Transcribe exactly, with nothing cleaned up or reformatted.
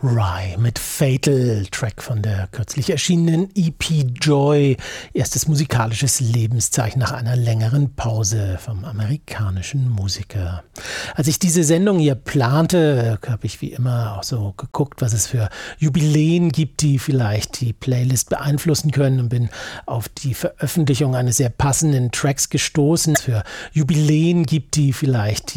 Rye mit Fatal, Track von der kürzlich erschienenen E P Joy, erstes musikalisches Lebenszeichen nach einer längeren Pause vom amerikanischen Musiker. Als ich diese Sendung hier plante, habe ich wie immer auch so geguckt, was es für Jubiläen gibt, die vielleicht die Playlist beeinflussen können, und bin auf die Veröffentlichung eines sehr passenden Tracks gestoßen. Für Jubiläen gibt, die vielleicht die